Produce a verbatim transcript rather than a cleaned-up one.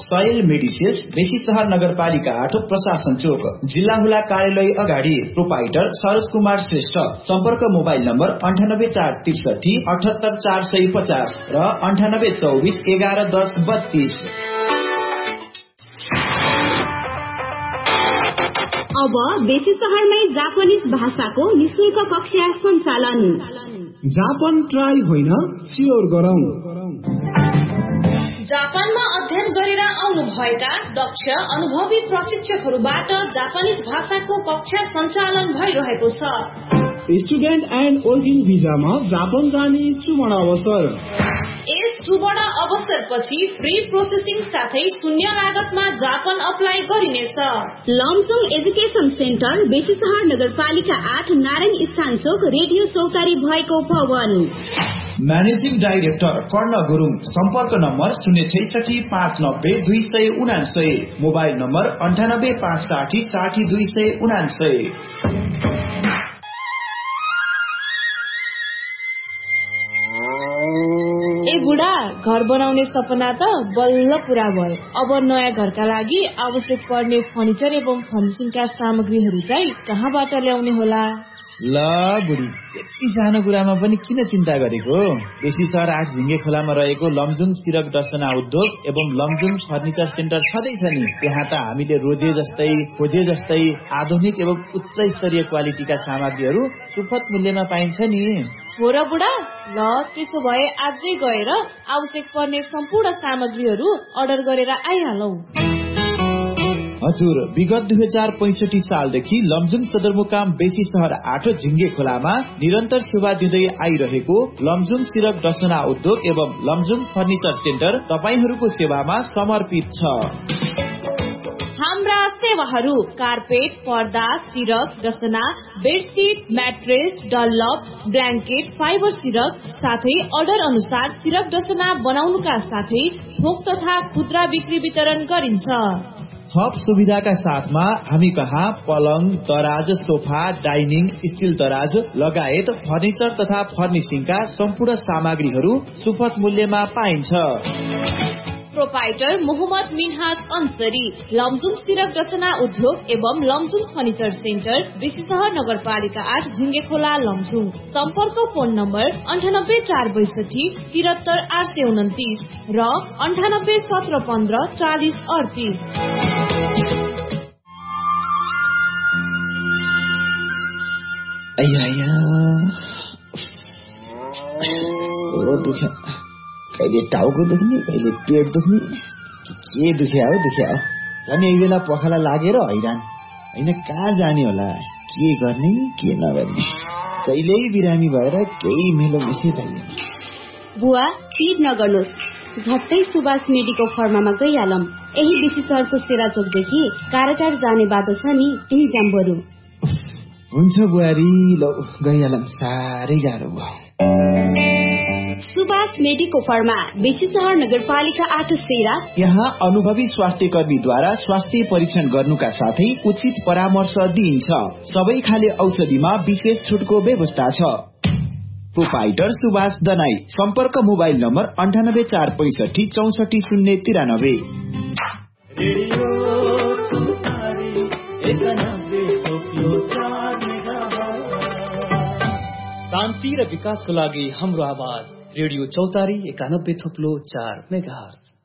सयल मेडिसिल्स बेसी सहर नगरपालिका आठ प्रशासन चोक जिल्ला हुला कार्यालय अगाडि। प्रोपाइटर सरोज कुमार श्रेष्ठ। सम्पर्क मोबाइल नम्बर अन्ठानब्बे चार त्रिसठी अठहत्तर चार सय पचास र अन्ठानब्बे चौबिस एघार दस बत्तीस। अब बेसी सहरमै जापानिज भाषाको निशुल्क कक्षा सञ्चालन। जापान ट्राई होइन सियोर गरौं। जापानमा अध्ययन गरेर आउनु भएका दक्ष अनुभवी प्रशिक्षकहरूबाट जापानिज भाषाको कक्षा सञ्चालन भइरहेको छ। स्टुडेन्ट एन्ड वर्किङ भिजामा जापान जाने सुवर्ण अवसर। यस सुवर्ण अवसरपछि फ्री प्रोसेसिङ साथै शून्य लागतमा जापान अप्लाई गरिनेछ। लमजुङ एजुकेसन सेन्टर बेसी सहर नगरपालिका आठ नारायण स्थान चोक रेडियो चौतारी भएको भवन। म्यानेजिङ डाइरेक्टर कर्ण गुरुङ। सम्पर्क नम्बर शून्य छैसठी पाँच नब्बे दुई सय उनासय। मोबाइल नम्बर अन्ठानब्बे पाँच साठी साठी दुई सय उनासय। ए बुढा, घर बनाउने सपना त बल्ल पूरा भयो। अब नयाँ घरका लागि आवश्यक पर्ने फर्निचर एवं फर्निसिङका सामग्रीहरू चाहिँ कहाँबाट ल्याउने होला? ल बुढी, यति सानो कुरामा पनि किन चिन्ता गरेको? बेसी सहर आठ झिङ्गे खोलामा रहेको लमजुङ सिरक डसना उद्योग एवं लमजुङ फर्निचर सेन्टर छँदैछ नि। त्यहाँ त हामीले रोजे जस्तै खोजे जस्तै आधुनिक एवं उच्च स्तरीय क्वालिटीका सामग्रीहरू सुपथ मूल्यमा पाइन्छ नि। हो र बुढा, ल त्यसो भए आजै गएर आवश्यक पर्ने सम्पूर्ण सामग्रीहरू अर्डर गरेर आइहालौ। हजुर, विगत दुई हजार पैंसठी सालदेखि लमजुङ सदरमुकाम बेसी सहर आठ झिङ्गे खोलामा निरन्तर सेवा दिँदै आइरहेको लमजुङ सिरक डसना उद्योग एवं लमजुङ फर्निचर सेन्टर तपाईहरूको सेवामा समर्पित छ। हाम्रा सेवाहरू कार्पेट, पर्दा, सिरक डसना, bedsheet, mattress, Dunlop, blanket, fibre सिरक साथै अर्डर अनुसार सिरक डसना बनाउनुका साथै थोक तथा खुद्रा बिक्री वितरण गरिन्छ। थप सुविधाका साथमा हामी कहाँ पलङ, दराज, सोफा, डाइनिङ, स्टिल दराज लगायत फर्निचर तथा फर्निसिङका सम्पूर्ण सामग्रीहरू सुपथ मूल्यमा पाइन्छ। प्रोपाइटर मोहम्मद मिनहाज अंसरी, लमजुङ सिरक डसना उद्योग एवं लमजुङ फर्निचर सेन्टर बेसी सहर नगरपालिका आठ झिङ्गे खोला लमजुङ। सम्पर्क फोन नम्बर अन्ठानब्बे चार बैसठी तिहत्तर आठ सय उन्तिस र अन्ठानब्बे सत्र पन्ध्र चालिस अडतिस। कहिले टाउको दुख्ने, कहिले पेट दुख्ने, के दुख्या हो दुख्या हो। झन् यही बेला पखाला लागेर हैरान होइन, कहाँ जाने होला, के गर्ने के नगर्ने। कहिल्यै बिरामी भएर केही मेलो मिसै पाइँदैन। बुवा, पिर नगर्नुहोस्, झट्टै सुभाष मेडिको फर्मामा गइहालौँ। यही बेसी सहरको सेरा चोकदेखि कारागार जाने बाटो छ नि, त्यही जाम बरु। हुन्छ बुहारी, ल गइहालौँ, साह्रै गाह्रो भयो। सुभाष मेडिको फर्मा बेसी सहर नगरपालिका आठ सेरा। यहाँ अनुभवी स्वास्थ्य कर्मीद्वारा स्वास्थ्य परीक्षण गर्नुका साथै उचित परामर्श दिइन्छ। सबै खाले औषधिमा विशेष छुटको व्यवस्था छ। प्रोपाइटर सुभाष दनाई। सम्पर्क मोबाइल नम्बर अन्ठानब्बे चार पैसठी चौसठी शून्य तिरानब्बे। शान्ति र विकासको लागि हाम्रो आवाज रेडियो चौतारी एकानब्बे थोप्लो चार मेगाहर्ज।